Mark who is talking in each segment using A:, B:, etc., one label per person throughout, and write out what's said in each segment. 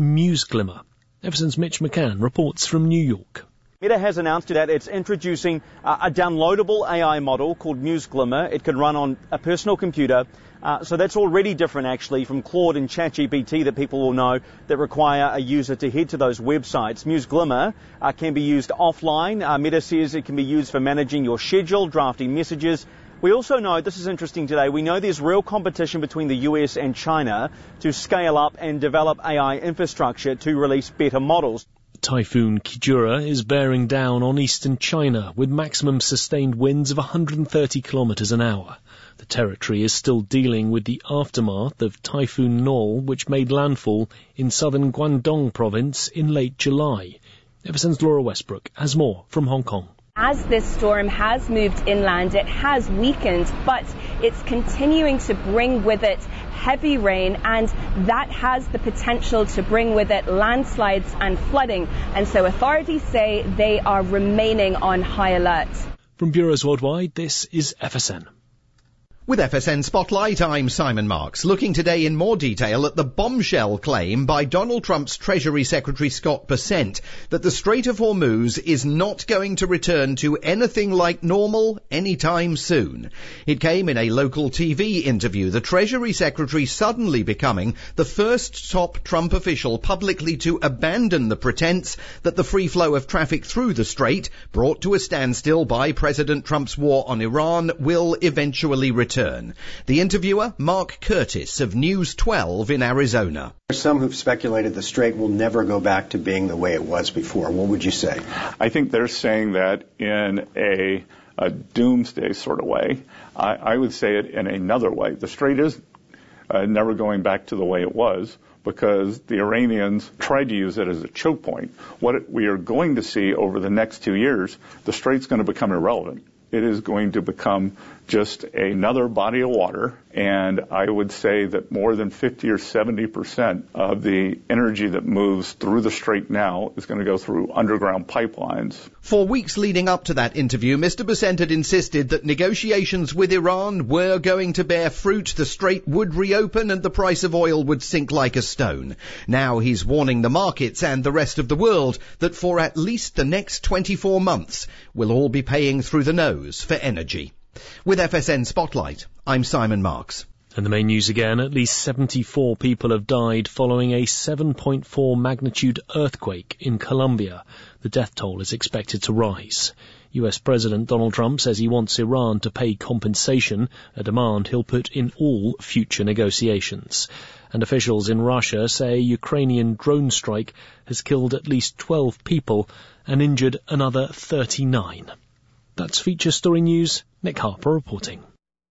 A: Muse Glimmer. Everson's Mitch McCann reports from New York.
B: Meta has announced that it's introducing a downloadable AI model called Muse Glimmer. It can run on a personal computer. So that's already different, actually, from Claude and ChatGPT that people will know that require a user to head to those websites. Muse Glimmer can be used offline. Meta says it can be used for managing your schedule, drafting messages. We also know, this is interesting today, we know there's real competition between the US and China to scale up and develop AI infrastructure to release better models.
A: Typhoon Kajura is bearing down on eastern China with maximum sustained winds of 130 kilometres an hour. The territory is still dealing with the aftermath of Typhoon Nol, which made landfall in southern Guangdong province in late July. Everson's Laura Westbrook has more from Hong Kong.
C: As this storm has moved inland, it has weakened, but it's continuing to bring with it heavy rain, and that has the potential to bring with it landslides and flooding. And so authorities say they are remaining on high alert.
A: From Bureaus Worldwide, this is FSN.
D: With FSN Spotlight, I'm Simon Marks, looking today in more detail at the bombshell claim by Donald Trump's Treasury Secretary Scott Bessent that the Strait of Hormuz is not going to return to anything like normal anytime soon. It came in a local TV interview, the Treasury Secretary suddenly becoming the first top Trump official publicly to abandon the pretense that the free flow of traffic through the strait, brought to a standstill by President Trump's war on Iran, will eventually return. The interviewer, Mark Curtis of News 12 in Arizona.
E: There are some who've speculated the strait will never go back to being the way it was before. What would you say?
F: I think they're saying that in a doomsday sort of way. I would say it in another way. The strait is never going back to the way it was, because the Iranians tried to use it as a choke point. What we are going to see over the next 2 years, the strait's going to become irrelevant. It is going to become just another body of water, and I would say that more than 50 or 70% of the energy that moves through the strait now is going to go through underground pipelines.
D: For weeks leading up to that interview, Mr. Bessent had insisted that negotiations with Iran were going to bear fruit, the strait would reopen and the price of oil would sink like a stone. Now he's warning the markets and the rest of the world that for at least the next 24 months, we'll all be paying through the nose for energy. With FSN Spotlight, I'm Simon Marks.
A: And the main news again, at least 74 people have died following a 7.4 magnitude earthquake in Colombia. The death toll is expected to rise. US President Donald Trump says he wants Iran to pay compensation, a demand he'll put in all future negotiations. And officials in Russia say a Ukrainian drone strike has killed at least 12 people and injured another 39. That's Feature Story News. Nick Harper reporting.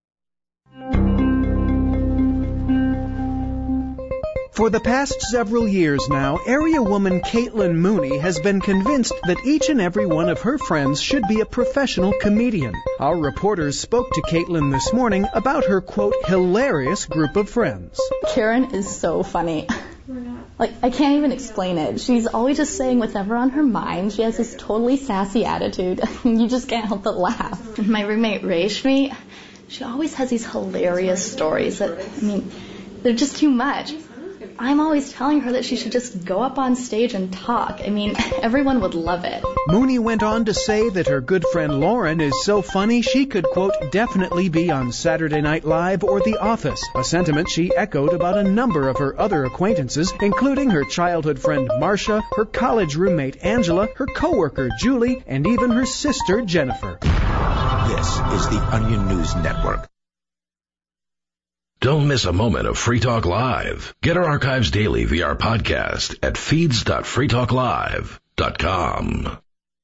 G: For the past several years now, area woman Caitlin Mooney has been convinced that each and every one of her friends should be a professional comedian. Our reporters spoke to Caitlin this morning about her, quote, hilarious group of friends.
H: Karen is so funny. Like, I can't even explain it. She's always just saying whatever on her mind. She has this totally sassy attitude. You just can't help but laugh. My roommate Rashmi, she always has these hilarious stories that, they're just too much. I'm always telling her that she should just go up on stage and talk. Everyone would love it.
G: Mooney went on to say that her good friend Lauren is so funny she could, quote, definitely be on Saturday Night Live or The Office, a sentiment she echoed about a number of her other acquaintances, including her childhood friend Marcia, her college roommate Angela, her coworker Julie, and even her sister Jennifer.
I: This is the Onion News Network. Don't miss a moment of Free Talk Live. Get our archives daily via our podcast at feeds.freetalklive.com.